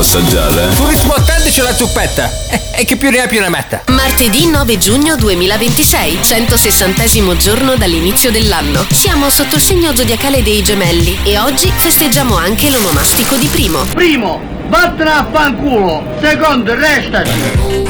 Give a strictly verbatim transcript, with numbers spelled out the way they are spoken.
assaggiare? Sul ritmo ottanta c'è la zuppetta. E eh, che più ne ha più ne metta. Martedì nove giugno duemilaventisei, centosessantesimo giorno dall'inizio dell'anno. Siamo sotto il segno zodiacale dei Gemelli e oggi festeggiamo anche l'onomastico di Primo. Primo, vattene a fanculo. Secondo, restaci.